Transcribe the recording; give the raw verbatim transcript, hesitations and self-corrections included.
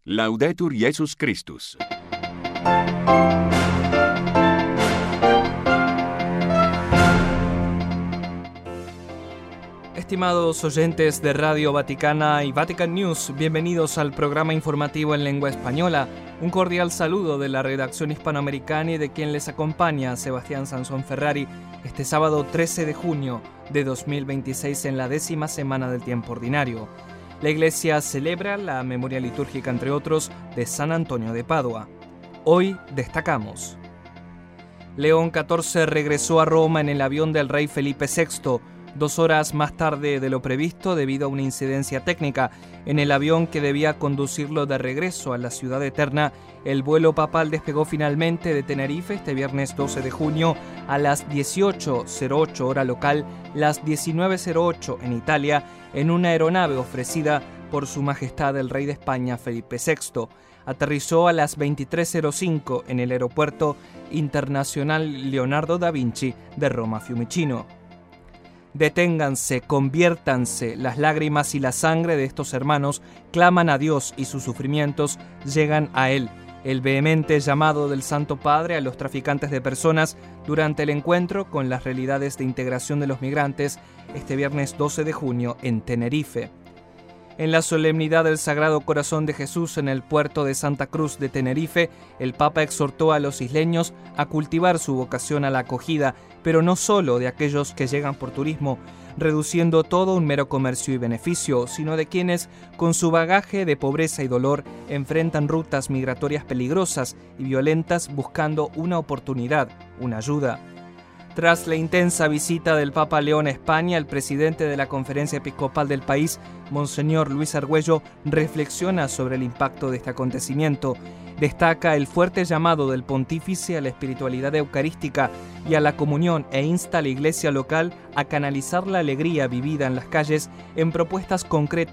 Laudetur Jesus Christus. Estimados oyentes de Radio Vaticana y Vatican News, bienvenidos al programa informativo en lengua española. Un cordial saludo de la redacción hispanoamericana y de quien les acompaña, Sebastián Sansón Ferrari, este sábado trece de junio de dos mil veintiséis en la décima semana del tiempo ordinario. La Iglesia celebra la memoria litúrgica, entre otros, de San Antonio de Padua. Hoy destacamos: León catorce regresó a Roma en el avión del rey Felipe sexto, dos horas más tarde de lo previsto debido a una incidencia técnica. En el avión que debía conducirlo de regreso a la ciudad eterna, el vuelo papal despegó finalmente de Tenerife este viernes doce de junio a las dieciocho cero ocho hora local, las diecinueve cero ocho en Italia, en una aeronave ofrecida por Su Majestad el Rey de España Felipe sexto. Aterrizó a las veintitrés cero cinco en el Aeropuerto Internacional Leonardo da Vinci de Roma Fiumicino. Deténganse, conviértanse, las lágrimas y la sangre de estos hermanos claman a Dios y sus sufrimientos llegan a Él. El vehemente llamado del Santo Padre a los traficantes de personas durante el encuentro con las realidades de integración de los migrantes este viernes doce de junio en Tenerife. En la solemnidad del Sagrado Corazón de Jesús en el puerto de Santa Cruz de Tenerife, el Papa exhortó a los isleños a cultivar su vocación a la acogida, pero no solo de aquellos que llegan por turismo, reduciendo todo a un mero comercio y beneficio, sino de quienes, con su bagaje de pobreza y dolor, enfrentan rutas migratorias peligrosas y violentas buscando una oportunidad, una ayuda. Tras la intensa visita del Papa León a España, el presidente de la Conferencia Episcopal del país, Monseñor Luis Argüello, reflexiona sobre el impacto de este acontecimiento. Destaca el fuerte llamado del pontífice a la espiritualidad eucarística y a la comunión e insta a la iglesia local a canalizar la alegría vivida en las calles en propuestas concretas